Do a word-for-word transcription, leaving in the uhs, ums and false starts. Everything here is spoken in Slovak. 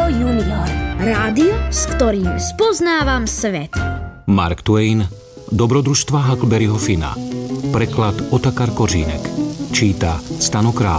Rádio Junior. Rádio, s ktorým spoznávam svet. Mark Twain, Dobrodružstva Huckleberryho Finna. Preklad Otakar Kořínek. Číta Stano Král.